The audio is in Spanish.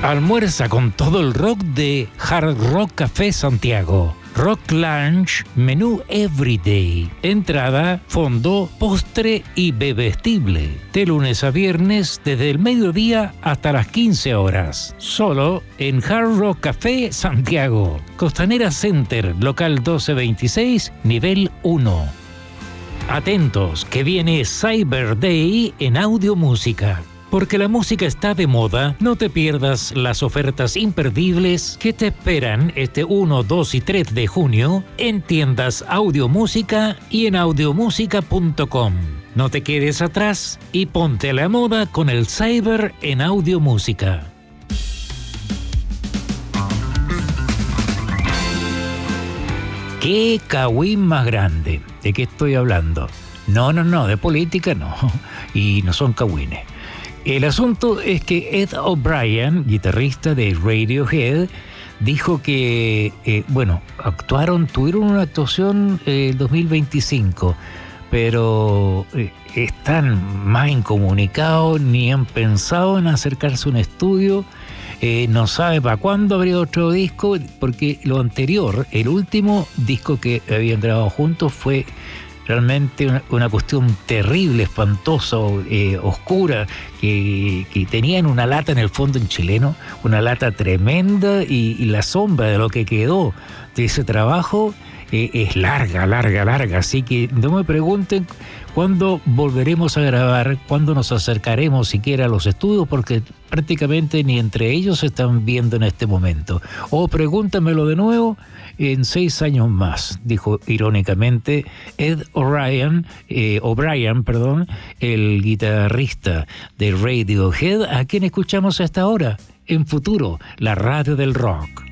Almuerza con todo el rock de Hard Rock Café Santiago. Rock Lunch, menú Everyday. Entrada, fondo, postre y bebestible. De lunes a viernes, desde el mediodía hasta las 15 horas. Solo en Hard Rock Café Santiago. Costanera Center, local 1226, nivel 1. Atentos, que viene Cyber Day en Audio Música. Porque la música está de moda, no te pierdas las ofertas imperdibles que te esperan este 1, 2 y 3 de junio en tiendas Audio Música y en audiomusica.com. No te quedes atrás y ponte a la moda con el Cyber en Audio Música. ¿Qué cagüín más grande? ¿De qué estoy hablando? No, de política no. Y no son cagüines. El asunto es que Ed O'Brien, guitarrista de Radiohead, dijo que, tuvieron una actuación en 2025, pero están más incomunicados, ni han pensado en acercarse a un estudio, no sabe para cuándo habría otro disco, porque lo anterior, el último disco que habían grabado juntos fue realmente una cuestión terrible, espantosa, oscura, que tenían una lata en el fondo en chileno, una lata tremenda, y la sombra de lo que quedó de ese trabajo es larga, así que no me pregunten cuándo volveremos a grabar, cuándo nos acercaremos siquiera a los estudios, porque prácticamente ni entre ellos se están viendo en este momento. O pregúntamelo de nuevo en 6 años más, dijo irónicamente Ed O'Brien, el guitarrista de Radiohead, a quien escuchamos hasta ahora, en Futuro, la radio del rock.